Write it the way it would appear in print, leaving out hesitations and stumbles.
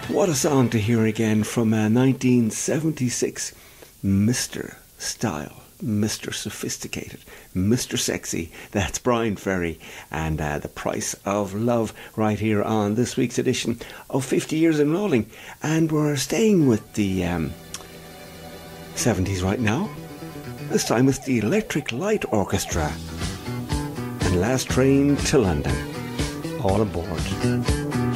What a song to hear again from 1976. Mr. Style, Mr. Sophisticated, Mr. Sexy. That's Brian Ferry and The Price of Love right here on this week's edition of 50 Years in Rolling. And we're staying with the 70s right now. This time with the Electric Light Orchestra and Last Train to London. All aboard.